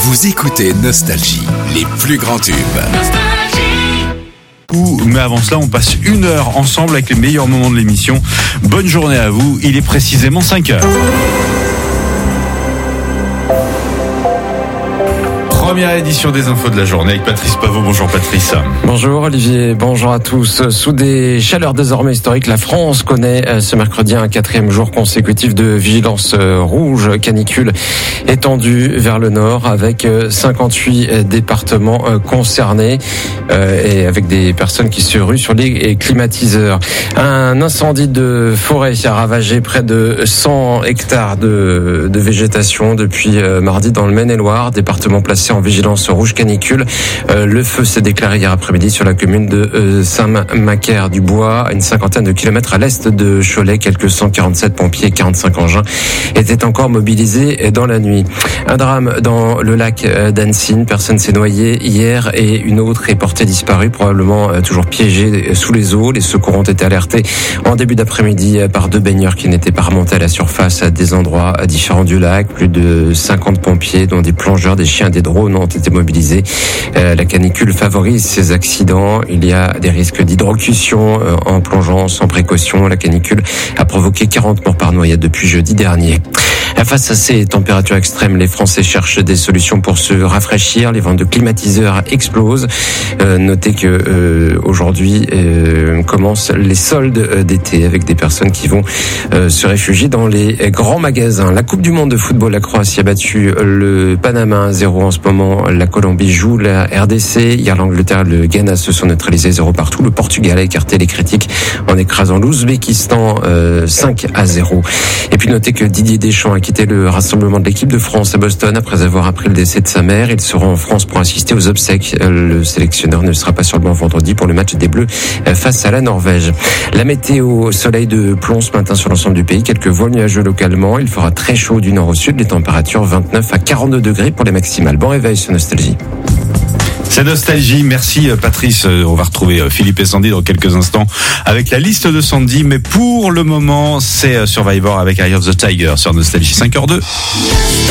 Vous écoutez Nostalgie, les plus grands tubes. Mais avant cela, on passe 1 heure ensemble avec les meilleurs moments de l'émission. Bonne journée à vous, il est précisément 5 heures. Première édition des infos de la journée avec Patrice Pavot. Bonjour Patrice. Bonjour Olivier, bonjour à tous. Sous des chaleurs désormais historiques, la France connaît ce mercredi un 4e jour consécutif de vigilance rouge canicule étendue vers le nord avec 58 départements concernés et avec des personnes qui se ruent sur les climatiseurs. Un incendie de forêt a ravagé près de 100 hectares de végétation depuis mardi dans le Maine-et-Loire, département placé en vigilance rouge canicule. Le feu s'est déclaré hier après-midi sur la commune de Saint-Macaire-du-Bois, à une 50aine de kilomètres à l'est de Cholet. Quelques 147 pompiers et 45 engins étaient encore mobilisés dans la nuit. Un drame dans le lac d'Annecy. Une personne s'est noyée hier et une autre est portée disparue, probablement toujours piégée sous les eaux. Les secours ont été alertés en début d'après-midi par 2 baigneurs qui n'étaient pas remontés à la surface à des endroits différents du lac. Plus de 50 pompiers, dont des plongeurs, des chiens et des drones, ont été mobilisés. La canicule favorise ces accidents. Il y a des risques d'hydrocution en plongeant sans précaution. La canicule a provoqué 40 morts par noyade depuis jeudi dernier. Face à ces températures extrêmes, les Français cherchent des solutions pour se rafraîchir. Les ventes de climatiseurs explosent. Notez que aujourd'hui commencent les soldes d'été avec des personnes qui vont se réfugier dans les grands magasins. La Coupe du Monde de football, la Croatie a battu le Panama 1-0 en ce moment. La Colombie joue la RDC. Hier, l'Angleterre et le Ghana se sont neutralisés 0 partout. Le Portugal a écarté les critiques en écrasant l'Ouzbékistan 5-0. Et puis notez que Didier Deschamps a quitté le rassemblement de l'équipe de France à Boston après avoir appris le décès de sa mère. Il sera en France pour assister aux obsèques. Le sélectionneur ne sera pas sur le banc vendredi pour le match des Bleus face à la Norvège. La météo, soleil de plomb ce matin sur l'ensemble du pays. Quelques vols nuageux localement. Il fera très chaud du nord au sud. Les températures 29 à 42 degrés pour les maximales. Bon réveil sur Nostalgie. C'est Nostalgie, merci Patrice. On va retrouver Philippe et Sandy dans quelques instants avec la liste de Sandy. Mais pour le moment, c'est Survivor avec Eye of the Tiger sur Nostalgie 5h02.